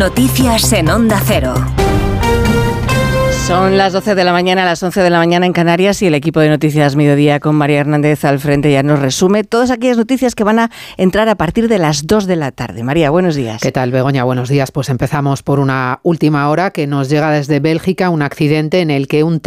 Noticias en Onda Cero. Son las 12 de la mañana, las 11 de la mañana en Canarias, y el equipo de Noticias Mediodía con María Hernández al frente ya nos resume todas aquellas noticias que van a entrar a partir de las 2 de la tarde. María, buenos días. ¿Qué tal, Begoña? Buenos días. Pues empezamos por una última hora que nos llega desde Bélgica, un accidente en el que un